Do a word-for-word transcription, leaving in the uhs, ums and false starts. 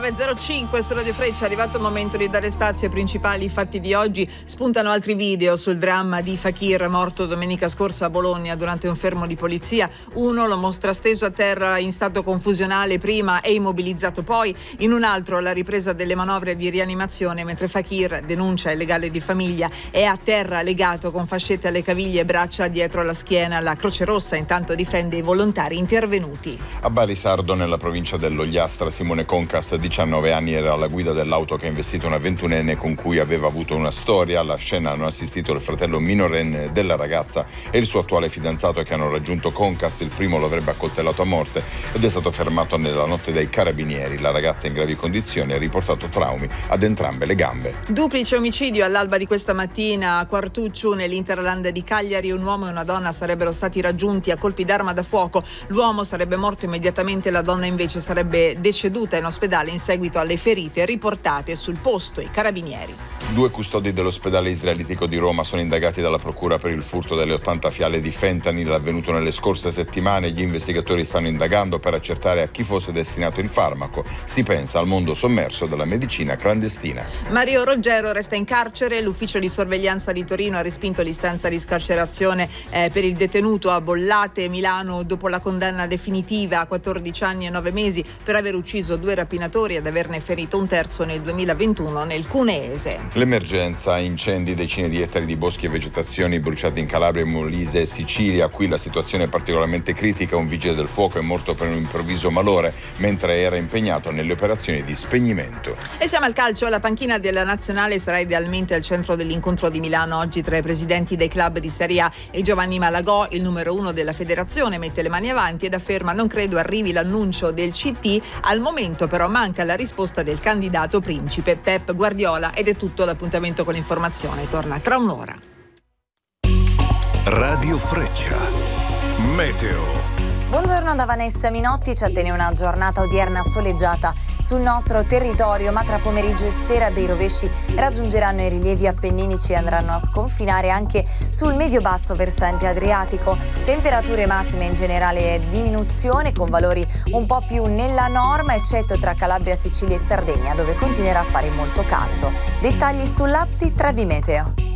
nove e zero cinque su Radio Freccia, è arrivato il momento di dare spazio ai principali fatti di oggi. Spuntano altri video sul dramma di Fakir, morto domenica scorsa a Bologna durante un fermo di polizia. Uno lo mostra steso a terra in stato confusionale prima e immobilizzato poi, in un altro la ripresa delle manovre di rianimazione, mentre Fakir, denuncia il legale di famiglia, è a terra legato con fascette alle caviglie e braccia dietro la schiena. La Croce Rossa intanto difende i volontari intervenuti. A Bari Sardo, nella provincia dell'Ogliastra, Simone Concas, diciannove anni, era alla guida dell'auto che ha investito una ventunenne con cui aveva avuto una storia. Alla scena hanno assistito il fratello minorenne della ragazza e il suo attuale fidanzato, che hanno raggiunto Concas. Il primo lo avrebbe accoltellato a morte ed è stato fermato nella notte dai carabinieri. La ragazza è in gravi condizioni, ha riportato traumi ad entrambe le gambe. Duplice omicidio all'alba di questa mattina a Quartucciu, nell'Interland di Cagliari. Un uomo e una donna sarebbero stati raggiunti a colpi d'arma da fuoco. L'uomo sarebbe morto immediatamente, la donna invece sarebbe deceduta in ospedale in seguito alle ferite riportate sul posto. I carabinieri. Due custodi dell'ospedale israelitico di Roma sono indagati dalla procura per il furto delle ottanta fiale di fentanyl avvenuto nelle scorse settimane. Gli investigatori stanno indagando per accertare a chi fosse destinato il farmaco. Si pensa al mondo sommerso della medicina clandestina. Mario Roggero resta in carcere. L'ufficio di sorveglianza di Torino ha respinto l'istanza di scarcerazione eh, per il detenuto a Bollate, Milano, dopo la condanna definitiva a quattordici anni e nove mesi per aver ucciso due rapinatori ed averne ferito un terzo nel duemilaventuno nel Cuneese. L'emergenza incendi, decine di ettari di boschi e vegetazioni bruciati in Calabria, Molise e Sicilia. Qui la situazione è particolarmente critica. Un vigile del fuoco è morto per un improvviso malore mentre era impegnato nelle operazioni di spegnimento. E siamo al calcio. La panchina della nazionale sarà idealmente al centro dell'incontro di Milano oggi tra i presidenti dei club di Serie A e Giovanni Malagò, il numero uno della federazione, mette le mani avanti ed afferma: non credo arrivi l'annuncio del C T. Al momento però manca la risposta del candidato principe Pep Guardiola. Ed è tutto. L'appuntamento con l'informazione torna tra un'ora. Radio Freccia Meteo. Buongiorno da Vanessa Minotti. Ci attende una giornata odierna soleggiata sul nostro territorio, ma tra pomeriggio e sera dei rovesci raggiungeranno i rilievi appenninici e andranno a sconfinare anche sul medio-basso versante adriatico. Temperature massime in generale diminuzione, con valori un po' più nella norma, eccetto tra Calabria, Sicilia e Sardegna, dove continuerà a fare molto caldo. Dettagli sull'app di Trebi Meteo.